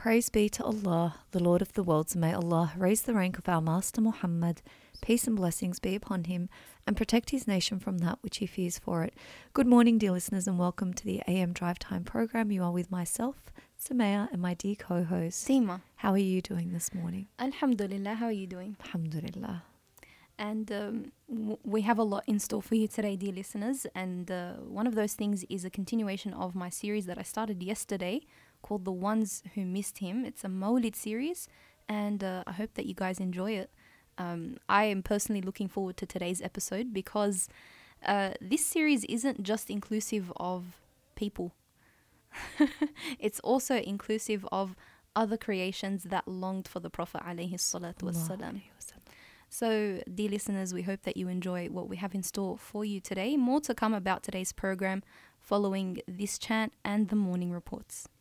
Praise be to Allah, the Lord of the worlds, and may Allah raise the rank of our Master Muhammad, peace and blessings be upon him, and protect his nation from that which he fears for it. Good morning, dear listeners, and welcome to the AM Drive Time program. You are with myself, Samaya, and my dear co-host, Seema. How are you doing this morning? Alhamdulillah, how are you doing? Alhamdulillah. And we have a lot in store for you today, dear listeners. And one of those things is a continuation of my series that I started yesterday called The Ones Who Missed Him. It's a Mawlid series, and I hope that you guys enjoy it. I am personally looking forward to today's episode because this series isn't just inclusive of people. It's also inclusive of other creations that longed for the Prophet alayhi salatu wassalam. So, dear listeners, we hope that you enjoy what we have in store for you today. More to come about today's program following this chant and the morning reports.